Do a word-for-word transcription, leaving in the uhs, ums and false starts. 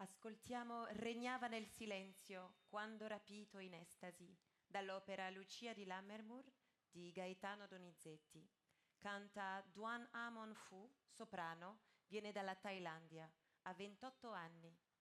Ascoltiamo Regnava nel silenzio, quando rapito in estasi, dall'opera Lucia di Lammermoor di Gaetano Donizetti. Canta Duan Amon Phu, soprano, viene dalla Thailandia, ha ventotto anni,